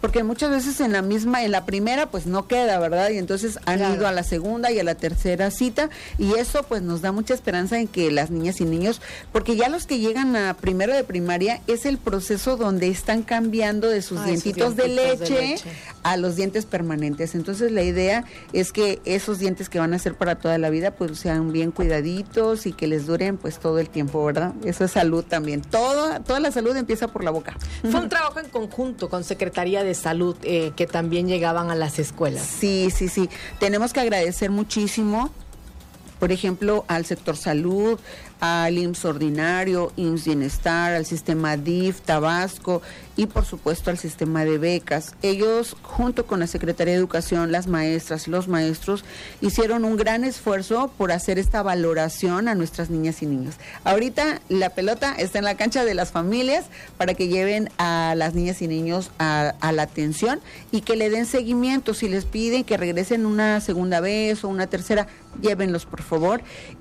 porque muchas veces en la primera pues no queda, ¿verdad? Y entonces han ido a la segunda y a la tercera cita, y eso pues nos da mucha esperanza en que las niñas y niños, porque ya los que llegan a primero de primaria es el proceso donde están cambiando de sus dientitos de leche a los dientes permanentes. Entonces la idea es que esos dientes que van a ser para toda la vida pues sean bien cuidaditos y que les duren pues todo el tiempo, ¿verdad? Eso es salud también. Toda la salud empieza por la boca. Fue un trabajo en conjunto con Secretaría de Salud que también llegaban a las escuelas. Sí. Tenemos que agradecer muchísimo, por ejemplo, al sector salud, al IMSS Ordinario, IMSS Bienestar, al sistema DIF, Tabasco y por supuesto al sistema de becas. Ellos, junto con la Secretaría de Educación, las maestras y los maestros, hicieron un gran esfuerzo por hacer esta valoración a nuestras niñas y niños. Ahorita la pelota está en la cancha de las familias para que lleven a las niñas y niños a la atención y que le den seguimiento. Si les piden que regresen una segunda vez o una tercera, llévenlos por favor.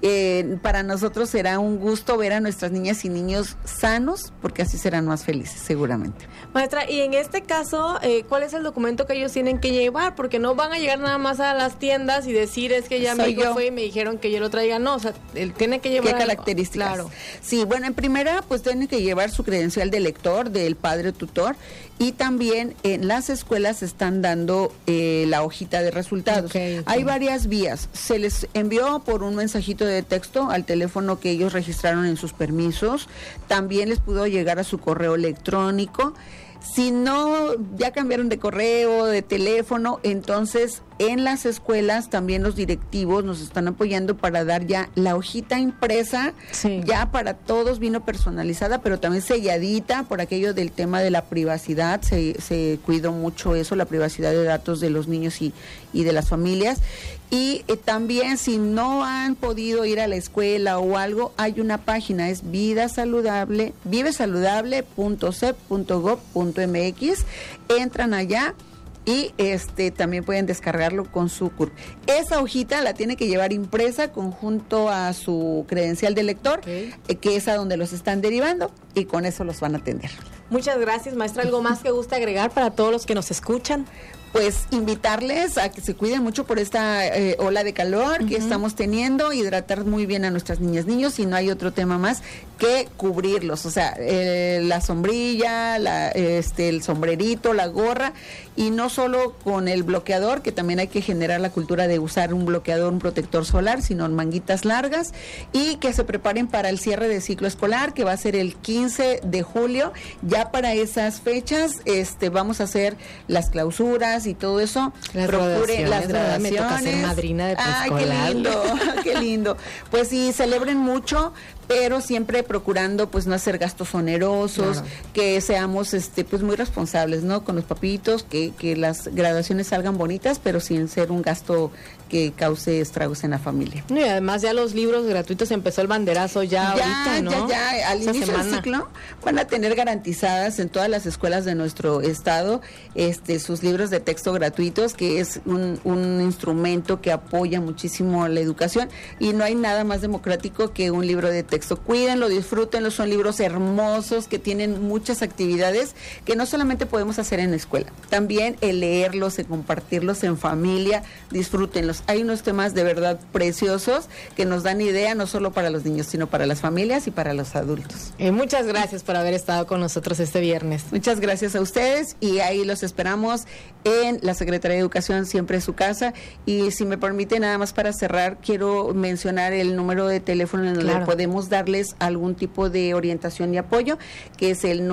Para nosotros será un gusto ver a nuestras niñas y niños sanos, porque así serán más felices, seguramente. Maestra, y en este caso, ¿cuál es el documento que ellos tienen que llevar? Porque no van a llegar nada más a las tiendas y decir, es que ya mi hijo fue y me dijeron que yo lo traiga. No, o sea, él tiene que llevar... ¿Qué características? Claro. Sí, bueno, en primera, pues tienen que llevar su credencial de lector, del padre tutor, y también en las escuelas están dando la hojita de resultados. Hay varias vías. Se les envió por un mensajito de texto al teléfono que ellos registraron en sus permisos. También les pudo llegar a su correo electrónico. Si no, ya cambiaron de correo, de teléfono, entonces en las escuelas también los directivos nos están apoyando para dar ya la hojita impresa, ya para todos, vino personalizada, pero también selladita por aquello del tema de la privacidad. Se cuidó mucho eso, la privacidad de datos de los niños y de las familias. Y también, si no han podido ir a la escuela o algo, hay una página, es vivesaludable.cep.gov.mx. Entran allá y también pueden descargarlo con su CURP. Esa hojita la tiene que llevar impresa conjunto a su credencial de lector, que es a donde los están derivando, y con eso los van a atender. Muchas gracias, maestra. ¿Algo más que gusta agregar para todos los que nos escuchan? Pues invitarles a que se cuiden mucho por esta ola de calor que estamos teniendo, hidratar muy bien a nuestras niñas, niños, y no hay otro tema más que cubrirlos, o sea, la sombrilla, el sombrerito, la gorra, y no solo con el bloqueador, que también hay que generar la cultura de usar un bloqueador, un protector solar, sino en manguitas largas, y que se preparen para el cierre de ciclo escolar, que va a ser el 15 de julio, ya para esas fechas vamos a hacer las clausuras y todo eso. Procure las graduaciones. Me toca ser madrina de preescolar. Qué lindo, qué lindo. Pues sí, celebren mucho, pero siempre procurando pues no hacer gastos onerosos, que seamos pues muy responsables, ¿no? Con los papitos, que las graduaciones salgan bonitas, pero sin ser un gasto que cause estragos en la familia. Y además ya los libros gratuitos, empezó el banderazo ya ahorita, ¿no? Ya, al inicio del ciclo van a tener garantizadas en todas las escuelas de nuestro estado sus libros de texto gratuitos, que es un instrumento que apoya muchísimo la educación, y no hay nada más democrático que un libro de texto. Cuídenlo, disfrútenlo, son libros hermosos que tienen muchas actividades que no solamente podemos hacer en la escuela, también el leerlos, el compartirlos en familia, disfrútenlos. Hay unos temas de verdad preciosos que nos dan idea no solo para los niños, sino para las familias y para los adultos. Muchas gracias por haber estado con nosotros este viernes. Muchas gracias a ustedes, y ahí los esperamos en la Secretaría de Educación, siempre su casa. Y si me permite, nada más para cerrar, quiero mencionar el número de teléfono en donde podemos darles algún tipo de orientación y apoyo, que es el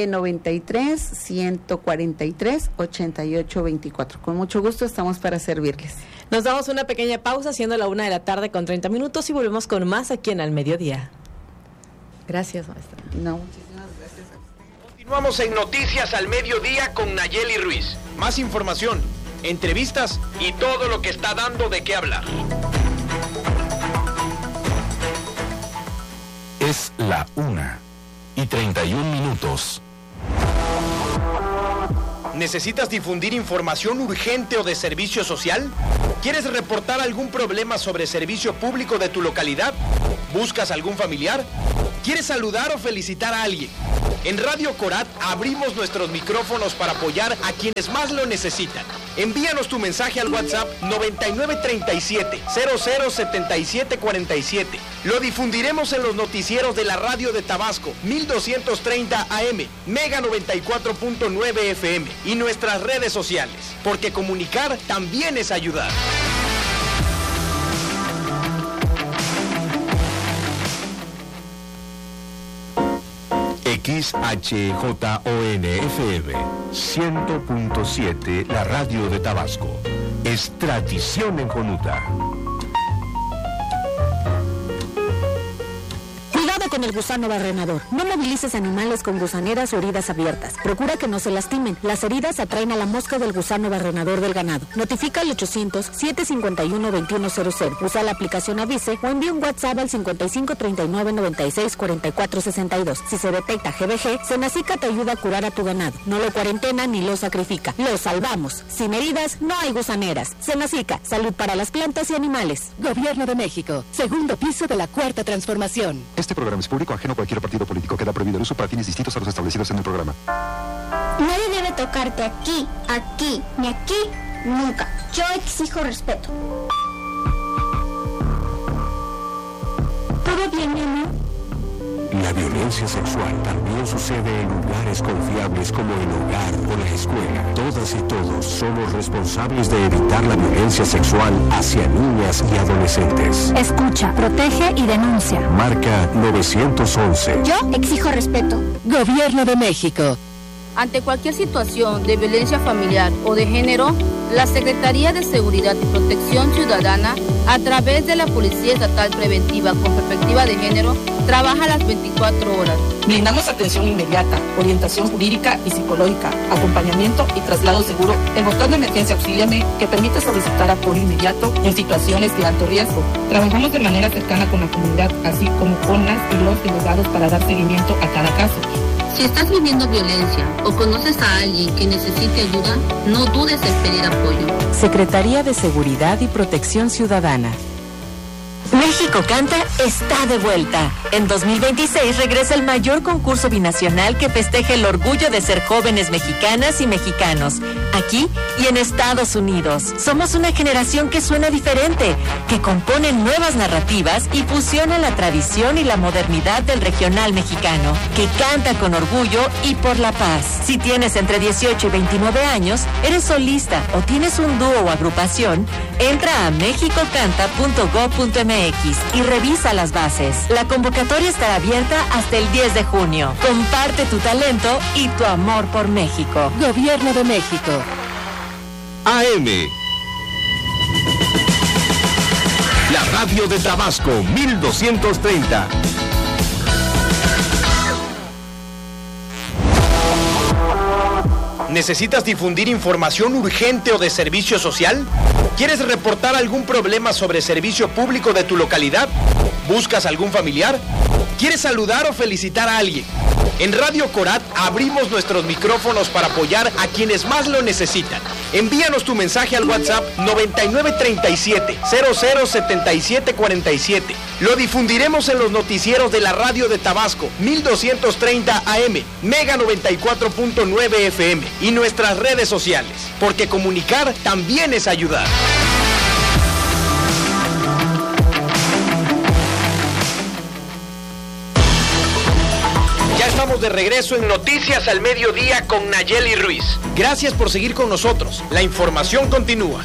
993-143-8824. Con mucho gusto estamos para servirles. Nos damos una pequeña pausa, siendo la 1:30 y volvemos con más aquí en Al Mediodía. Gracias, maestra. No, muchísimas gracias a usted. Continuamos en Noticias al Mediodía con Nayeli Ruiz. Más información, entrevistas y todo lo que está dando de qué hablar. Es la 1:31. ¿Necesitas difundir información urgente o de servicio social? ¿Quieres reportar algún problema sobre servicio público de tu localidad? ¿Buscas algún familiar? ¿Quieres saludar o felicitar a alguien? En Radio Corat abrimos nuestros micrófonos para apoyar a quienes más lo necesitan. Envíanos tu mensaje al WhatsApp 9937-007747. Lo difundiremos en los noticieros de la radio de Tabasco, 1230 AM, Mega 94.9 FM y nuestras redes sociales, porque comunicar también es ayudar. XHJON-FM 100.7, la radio de Tabasco. Es tradición en Jonuta. Cuidado con el gusano barrenador. No movilices animales con gusaneras o heridas abiertas. Procura que no se lastimen. Las heridas atraen a la mosca del gusano barrenador del ganado. Notifica al 800-751-2100. Usa la aplicación Avise o envía un WhatsApp al 5539964462. Si se detecta GBG, Senacica te ayuda a curar a tu ganado. No lo cuarentena ni lo sacrifica. Lo salvamos. Sin heridas, no hay gusaneras. Senacica, salud para las plantas y animales. Gobierno de México. Segundo piso de la Cuarta Transformación. Este programa es público, ajeno a cualquier partido político. Queda prohibido el uso para fines distintos a los establecidos en el programa. Nadie debe tocarte aquí, ni aquí, nunca. Yo exijo respeto. ¿Todo bien, mi amor? La violencia sexual también sucede en lugares confiables como el hogar o la escuela. Todas y todos somos responsables de evitar la violencia sexual hacia niñas y adolescentes. Escucha, protege y denuncia. Marca 911. Yo exijo respeto. Gobierno de México. Ante cualquier situación de violencia familiar o de género, la Secretaría de Seguridad y Protección Ciudadana, a través de la Policía Estatal Preventiva con Perspectiva de Género, trabaja las 24 horas. Brindamos atención inmediata, orientación jurídica y psicológica, acompañamiento y traslado seguro. El botón de emergencia Auxíliame, que permite solicitar apoyo inmediato en situaciones de alto riesgo. Trabajamos de manera cercana con la comunidad, así como con las y los delegados para dar seguimiento a cada caso. Si estás viviendo violencia o conoces a alguien que necesite ayuda, no dudes en pedir apoyo. Secretaría de Seguridad y Protección Ciudadana. México Canta está de vuelta. En 2026 regresa el mayor concurso binacional que festeja el orgullo de ser jóvenes mexicanas y mexicanos, aquí y en Estados Unidos. Somos una generación que suena diferente, que compone nuevas narrativas y fusiona la tradición y la modernidad del regional mexicano, que canta con orgullo y por la paz. Si tienes entre 18 y 29 años, eres solista o tienes un dúo o agrupación, entra a mexicocanta.gov.mx y revisa las bases. La convocatoria estará abierta hasta el 10 de junio. Comparte tu talento y tu amor por México. Gobierno de México. AM. La radio de Tabasco, 1230. ¿Necesitas difundir información urgente o de servicio social? ¿Quieres reportar algún problema sobre servicio público de tu localidad? ¿Buscas algún familiar? ¿Quieres saludar o felicitar a alguien? En Radio Corat abrimos nuestros micrófonos para apoyar a quienes más lo necesitan. Envíanos tu mensaje al WhatsApp 9937-007747. Lo difundiremos en los noticieros de la radio de Tabasco, 1230 AM, Mega 94.9 FM y nuestras redes sociales, porque comunicar también es ayudar. Estamos de regreso en Noticias al Mediodía con Nayeli Ruiz. Gracias por seguir con nosotros. La información continúa.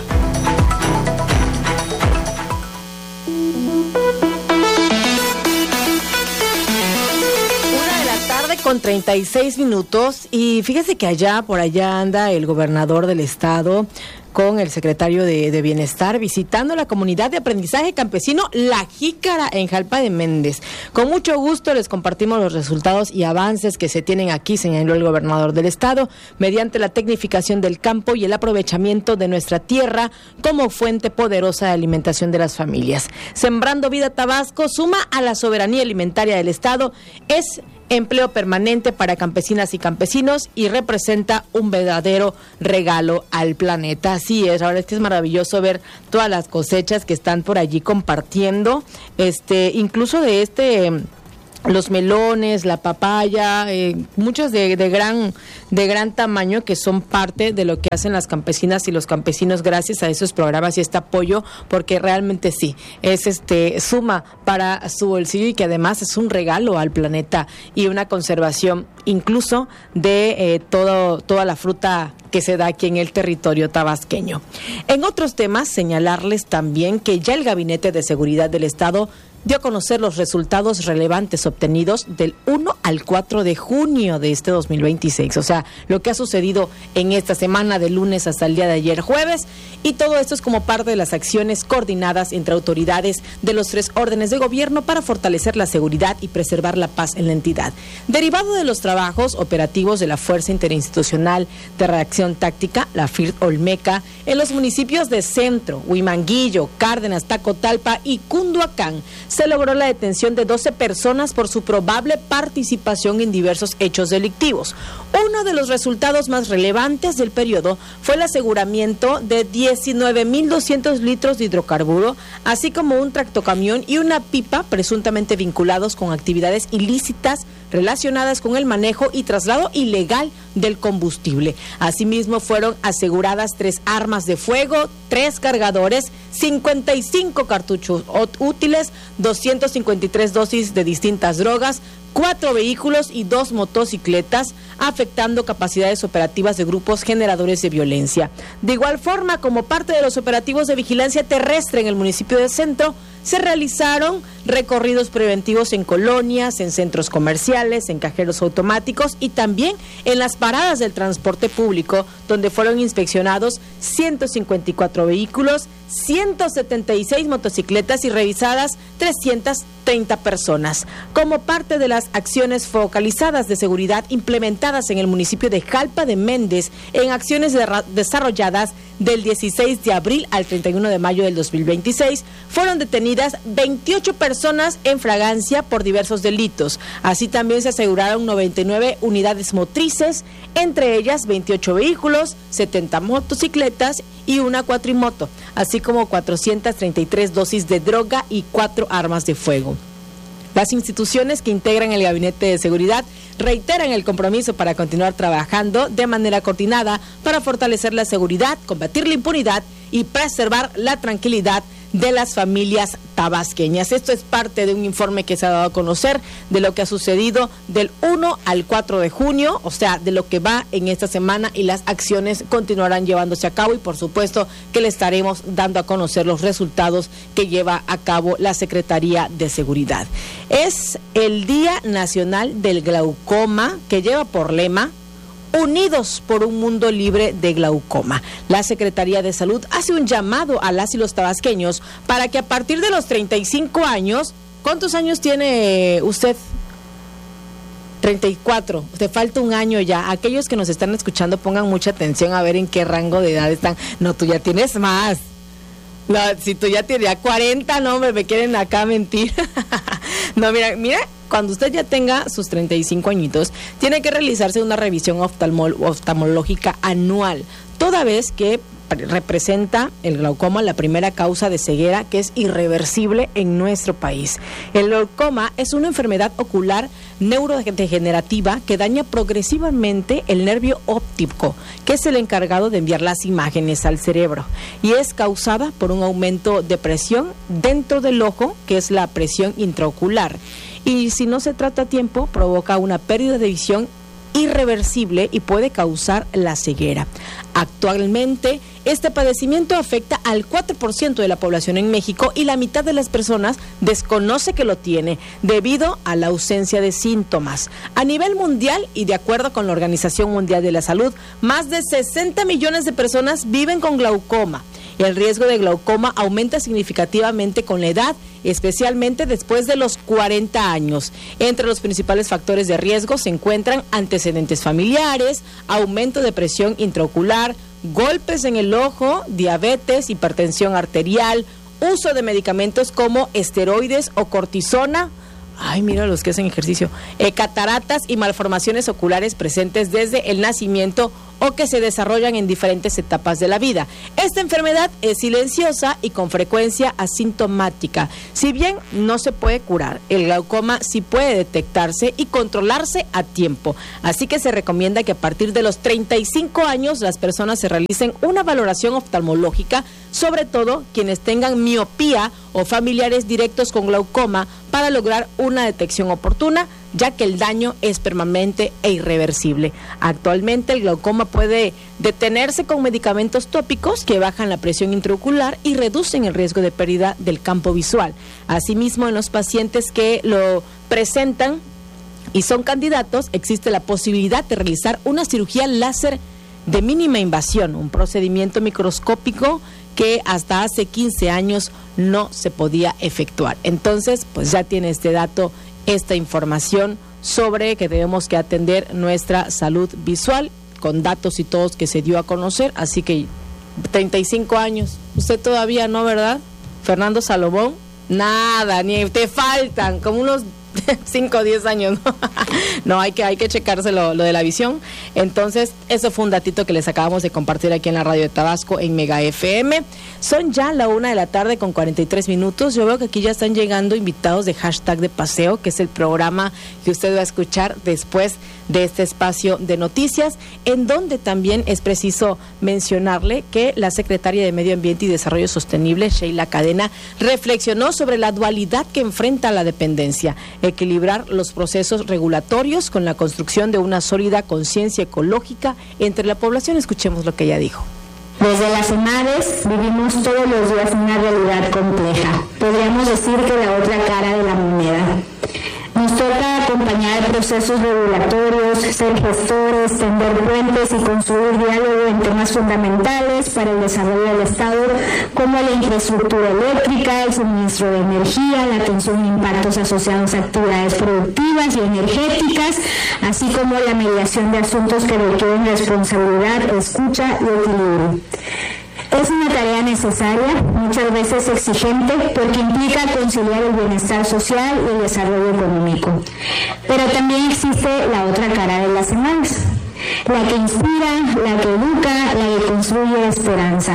1:36 p.m. y fíjese que por allá anda el gobernador del estado con el secretario de Bienestar visitando la comunidad de aprendizaje campesino La Jícara en Jalpa de Méndez. Con mucho gusto les compartimos los resultados y avances que se tienen aquí, señaló el gobernador del estado, mediante la tecnificación del campo y el aprovechamiento de nuestra tierra como fuente poderosa de alimentación de las familias. Sembrando Vida Tabasco suma a la soberanía alimentaria del estado, es empleo permanente para campesinas y campesinos y representa un verdadero regalo al planeta. Así es, ahora es que es maravilloso ver todas las cosechas que están por allí compartiendo, incluso de los melones, la papaya, muchos de gran tamaño, que son parte de lo que hacen las campesinas y los campesinos gracias a esos programas y este apoyo, porque realmente sí, es suma para su bolsillo y que además es un regalo al planeta y una conservación incluso de toda la fruta que se da aquí en el territorio tabasqueño. En otros temas, señalarles también que ya el Gabinete de Seguridad del Estado dio a conocer los resultados relevantes obtenidos del 1 al 4 de junio de este 2026, o sea, lo que ha sucedido en esta semana de lunes hasta el día de ayer jueves, y todo esto es como parte de las acciones coordinadas entre autoridades de los 3 órdenes de gobierno para fortalecer la seguridad y preservar la paz en la entidad. Derivado de los trabajos operativos de la Fuerza Interinstitucional de Reacción Táctica, la FIRT Olmeca, en los municipios de Centro, Huimanguillo, Cárdenas, Tacotalpa y Cunduacán, se logró la detención de 12 personas por su probable participación en diversos hechos delictivos. Uno de los resultados más relevantes del periodo fue el aseguramiento de 19.200 litros de hidrocarburo, así como un tractocamión y una pipa presuntamente vinculados con actividades ilícitas relacionadas con el manejo y traslado ilegal del combustible. Asimismo, fueron aseguradas 3 armas de fuego, 3 cargadores, 55 cartuchos útiles, 253 dosis de distintas drogas, 4 vehículos y 2 motocicletas, afectando capacidades operativas de grupos generadores de violencia. De igual forma, como parte de los operativos de vigilancia terrestre en el municipio de Centro, se realizaron recorridos preventivos en colonias, en centros comerciales, en cajeros automáticos y también en las paradas del transporte público, donde fueron inspeccionados 154 vehículos, 176 motocicletas y revisadas 330 personas. Como parte de las acciones focalizadas de seguridad implementadas en el municipio de Jalpa de Méndez, en acciones desarrolladas del 16 de abril al 31 de mayo del 2026, fueron detenidas 28 personas en fragancia por diversos delitos. Así también se aseguraron 99 unidades motrices, entre ellas 28 vehículos, 70 motocicletas y una cuatrimoto, así como 433 dosis de droga y 4 armas de fuego. Las instituciones que integran el Gabinete de Seguridad reiteran el compromiso para continuar trabajando de manera coordinada para fortalecer la seguridad, combatir la impunidad y preservar la tranquilidad de las familias tabasqueñas. Esto es parte de un informe que se ha dado a conocer de lo que ha sucedido del 1 al 4 de junio, o sea, de lo que va en esta semana, y las acciones continuarán llevándose a cabo y por supuesto que le estaremos dando a conocer los resultados que lleva a cabo la Secretaría de Seguridad. Es el Día Nacional del Glaucoma, que lleva por lema Unidos por un mundo libre de glaucoma. La Secretaría de Salud hace un llamado a las y los tabasqueños para que a partir de los 35 años, ¿cuántos años tiene usted? 34, te falta un año ya. Aquellos que nos están escuchando pongan mucha atención a ver en qué rango de edad están. No, tú ya tienes más. No, si tú ya tienes 40, no, me quieren acá mentir. No, mira, cuando usted ya tenga sus 35 añitos, tiene que realizarse una revisión oftalmológica anual, toda vez que representa el glaucoma la primera causa de ceguera que es irreversible en nuestro país. El glaucoma es una enfermedad ocular neurodegenerativa que daña progresivamente el nervio óptico, que es el encargado de enviar las imágenes al cerebro, y es causada por un aumento de presión dentro del ojo, que es la presión intraocular, y si no se trata a tiempo provoca una pérdida de visión irreversible y puede causar la ceguera. Actualmente, este padecimiento afecta al 4% de la población en México y la mitad de las personas desconoce que lo tiene debido a la ausencia de síntomas. A nivel mundial y de acuerdo con la Organización Mundial de la Salud, más de 60 millones de personas viven con glaucoma. El riesgo de glaucoma aumenta significativamente con la edad, especialmente después de los 40 años. Entre los principales factores de riesgo se encuentran antecedentes familiares, aumento de presión intraocular, golpes en el ojo, diabetes, hipertensión arterial, uso de medicamentos como esteroides o cortisona. Ay, mira los que hacen ejercicio. Cataratas y malformaciones oculares presentes desde el nacimiento o que se desarrollan en diferentes etapas de la vida. Esta enfermedad es silenciosa y con frecuencia asintomática. Si bien no se puede curar, el glaucoma sí puede detectarse y controlarse a tiempo. Así que se recomienda que a partir de los 35 años las personas se realicen una valoración oftalmológica, sobre todo quienes tengan miopía o familiares directos con glaucoma, para lograr una detección oportuna, ya que el daño es permanente e irreversible. Actualmente el glaucoma puede detenerse con medicamentos tópicos que bajan la presión intraocular y reducen el riesgo de pérdida del campo visual. Asimismo, en los pacientes que lo presentan y son candidatos, existe la posibilidad de realizar una cirugía láser de mínima invasión, un procedimiento microscópico que hasta hace 15 años no se podía efectuar. Entonces, pues ya tiene este dato, esta información sobre que debemos que atender nuestra salud visual, con datos y todos que se dio a conocer. Así que 35 años, usted todavía no, ¿verdad? Fernando Salomón, nada, ni te faltan como unos 5 o 10 años, ¿no? No, hay que checarse lo de la visión. Entonces, eso fue un datito que les acabamos de compartir aquí en la radio de Tabasco, en Mega FM. Son ya la 1:43 con 43 minutos. Yo veo que aquí ya están llegando invitados de Hashtag de Paseo, que es el programa que usted va a escuchar después de este espacio de noticias, en donde también es preciso mencionarle que la secretaria de Medio Ambiente y Desarrollo Sostenible, Sheila Cadena, reflexionó sobre la dualidad que enfrenta la dependencia: equilibrar los procesos regulatorios con la construcción de una sólida conciencia ecológica entre la población. Escuchemos lo que ella dijo. Desde las EMADES vivimos todos los días una realidad compleja. Podríamos decir que la otra cara de la moneda. Nos toca acompañar procesos regulatorios, ser gestores, tender puentes y construir diálogo en temas fundamentales para el desarrollo del Estado, como la infraestructura eléctrica, el suministro de energía, la atención a impactos asociados a actividades productivas y energéticas, así como la mediación de asuntos que requieren responsabilidad, escucha y equilibrio. Es una tarea necesaria, muchas veces exigente, porque implica conciliar el bienestar social y el desarrollo económico. Pero también existe la otra cara de las EMADES, la que inspira, la que educa, la que construye esperanza.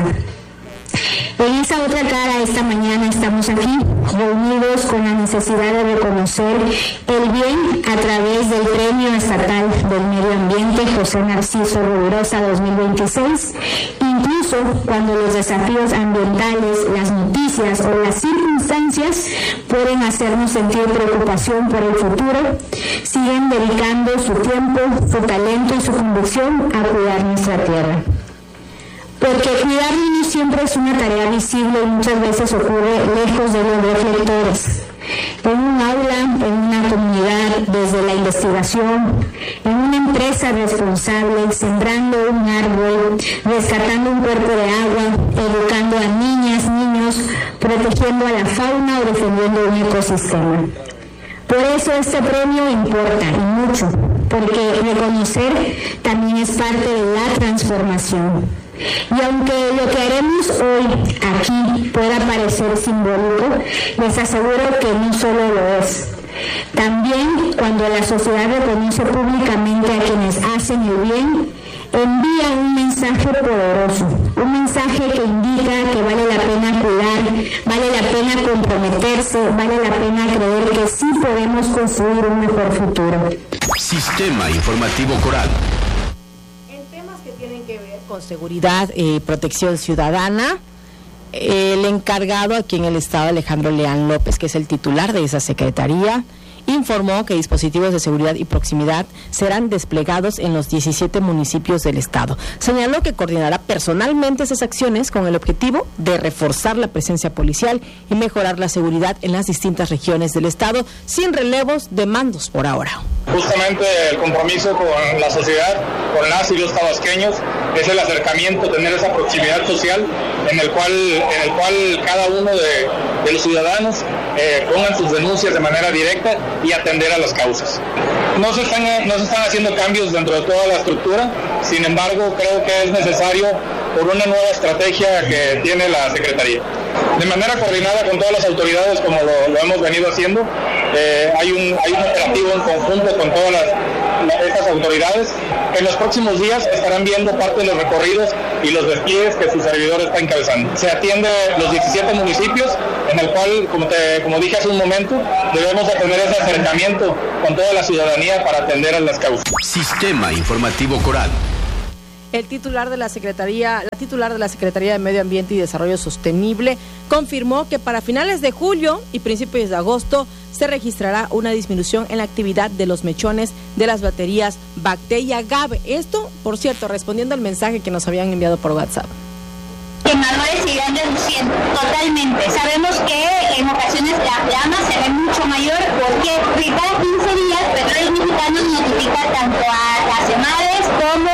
En esa otra cara, esta mañana estamos aquí, reunidos con la necesidad de reconocer el bien a través del Premio Estatal del Medio Ambiente José Narciso Rovirosa 2026, incluso cuando los desafíos ambientales, las noticias o las circunstancias pueden hacernos sentir preocupación por el futuro, siguen dedicando su tiempo, su talento y su convicción a cuidar nuestra tierra. Porque cuidar niños siempre es una tarea visible y muchas veces ocurre lejos de los reflectores. En un aula, en una comunidad, desde la investigación, en una empresa responsable, sembrando un árbol, rescatando un cuerpo de agua, educando a niñas, niños, protegiendo a la fauna o defendiendo un ecosistema. Por eso este premio importa y mucho, porque reconocer también es parte de la transformación. Y aunque lo que haremos hoy aquí pueda parecer simbólico, les aseguro que no solo lo es. También cuando la sociedad reconoce públicamente a quienes hacen el bien, envía un mensaje poderoso, un mensaje que indica que vale la pena cuidar, vale la pena comprometerse, vale la pena creer que sí podemos construir un mejor futuro. Sistema Informativo Coral. Con seguridad y protección ciudadana, el encargado aquí en el estado, Alejandro Leán López, que es el titular de esa secretaría, informó que dispositivos de seguridad y proximidad serán desplegados en los 17 municipios del estado. Señaló que coordinará personalmente esas acciones con el objetivo de reforzar la presencia policial y mejorar la seguridad en las distintas regiones del estado, sin relevos de mandos por ahora. Justamente el compromiso con la sociedad, con las y los tabasqueños, es el acercamiento, tener esa proximidad social en el cual cada uno de los ciudadanos pongan sus denuncias de manera directa y atender a las causas. No se están haciendo cambios dentro de toda la estructura, sin embargo creo que es necesario por una nueva estrategia que tiene la Secretaría. De manera coordinada con todas las autoridades, como lo hemos venido haciendo, hay un operativo en conjunto con todas estas autoridades En los próximos días estarán viendo parte de los recorridos y los despliegues que su servidor está encabezando. Se atiende los 17 municipios, en el cual, como dije hace un momento, debemos de tener ese acercamiento con toda la ciudadanía para atender a las causas. Sistema Informativo Coral. La titular de la Secretaría de Medio Ambiente y Desarrollo Sostenible confirmó que para finales de julio y principios de agosto se registrará una disminución en la actividad de los mechones de las baterías Bacteria GAB. Esto, por cierto, respondiendo al mensaje que nos habían enviado por WhatsApp. Quemadores se irán reduciendo totalmente. Sabemos que en ocasiones la flama se ve mucho mayor porque cada 15 días Petróleos Mexicanos notifica tanto a las EMADES como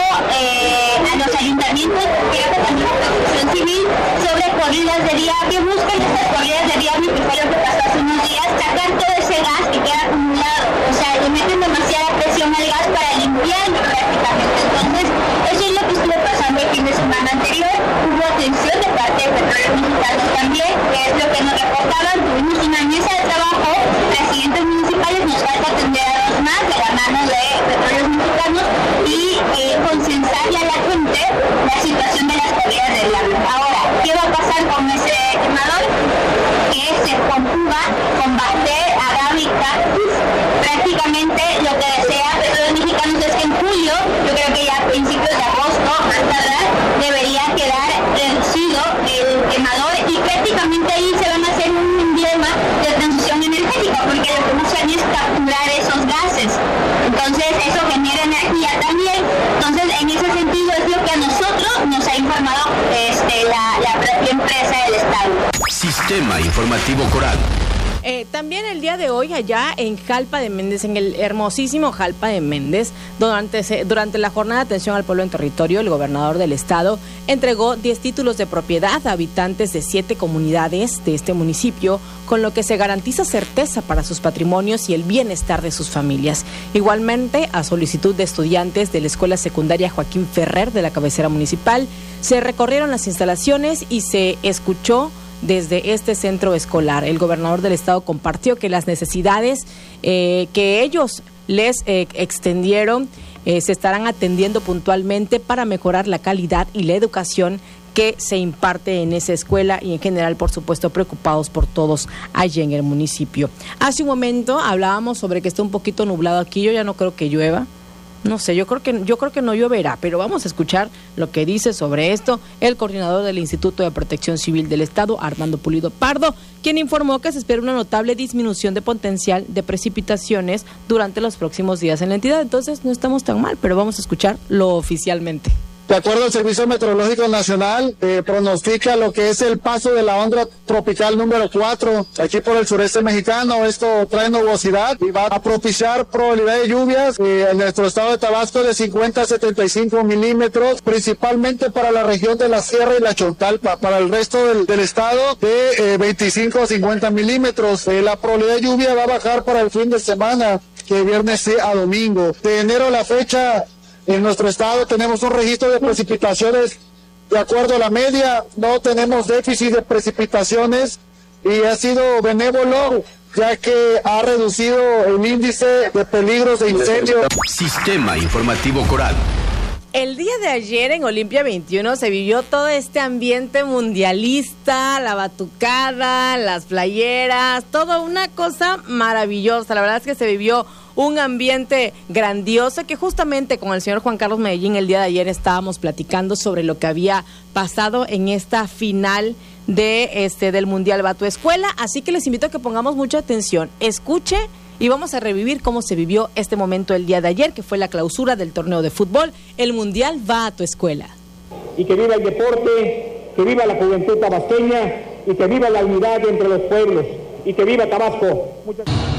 a los ayuntamientos, creo que también a Protección Civil, sobre corridas de día, que buscan estas corridas de día, que fue lo que pasó hace unos días, sacar todo ese gas que queda acumulado. O sea, le meten demasiada presión al gas para limpiarlo prácticamente. Entonces, eso es lo que estuvo pasando el fin de semana anterior. Hubo atención de parte de Petróleos Mexicanos también, que es lo que nos reportaban. Tuvimos una mesa de trabajo, presidentes municipales, nos falta atender a dos más de la mano de Petróleos Mexicanos y concienciarle a la gente la situación de las corridas del agua. Ahora, ¿qué va a pasar con ese quemador? Que se conjuga con Bacteria agámica. Prácticamente lo que desea Petróleos Mexicanos es que en julio, yo creo que ya a principios de agosto, más tardar, debería quedar reducido el quemador y prácticamente ahí se van a hacer un emblema de transición energética, porque lo que buscan es capturar esos gases. Entonces eso genera energía también. Entonces en ese sentido es lo que a nosotros nos ha informado la propia empresa del Estado. Sistema Informativo Coral. También el día de hoy allá en Jalpa de Méndez, en el hermosísimo Jalpa de Méndez, durante la jornada de atención al pueblo en territorio, el gobernador del estado entregó 10 títulos de propiedad a habitantes de 7 comunidades de este municipio, con lo que se garantiza certeza para sus patrimonios y el bienestar de sus familias. Igualmente, a solicitud de estudiantes de la Escuela Secundaria Joaquín Ferrer de la cabecera municipal, se recorrieron las instalaciones y se escuchó desde este centro escolar. El gobernador del estado compartió que las necesidades que ellos les extendieron se estarán atendiendo puntualmente para mejorar la calidad y la educación que se imparte en esa escuela y en general, por supuesto, preocupados por todos allí en el municipio. Hace un momento hablábamos sobre que está un poquito nublado aquí. Yo ya no creo que llueva. No sé, yo creo que no lloverá, pero vamos a escuchar lo que dice sobre esto el coordinador del Instituto de Protección Civil del Estado, Armando Pulido Pardo, quien informó que se espera una notable disminución de potencial de precipitaciones durante los próximos días en la entidad. Entonces no estamos tan mal, pero vamos a escucharlo oficialmente. De acuerdo al Servicio Meteorológico Nacional, pronostica lo que es el paso de la onda tropical número 4 aquí por el sureste mexicano. Esto trae nubosidad y va a propiciar probabilidad de lluvias en nuestro estado de Tabasco de 50 a 75 milímetros, principalmente para la región de la Sierra y la Chontalpa. Para el resto del estado de 25 a 50 milímetros. La probabilidad de lluvia va a bajar para el fin de semana, que viernes a domingo. De enero a la fecha, en nuestro estado tenemos un registro de precipitaciones de acuerdo a la media, no tenemos déficit de precipitaciones y ha sido benévolo ya que ha reducido el índice de peligros de incendio. Sistema Informativo Coral. El día de ayer en Olimpia 21 se vivió todo este ambiente mundialista, la batucada, las playeras, toda una cosa maravillosa. La verdad es que se vivió un ambiente grandioso que justamente con el señor Juan Carlos Medellín el día de ayer estábamos platicando sobre lo que había pasado en esta final del Mundial Va Tu Escuela. Así que les invito a que pongamos mucha atención, escuche y vamos a revivir cómo se vivió este momento el día de ayer, que fue la clausura del torneo de fútbol. El Mundial Va a Tu Escuela. Y que viva el deporte, que viva la juventud tabasqueña y que viva la unidad entre los pueblos y que viva Tabasco. Muchas gracias.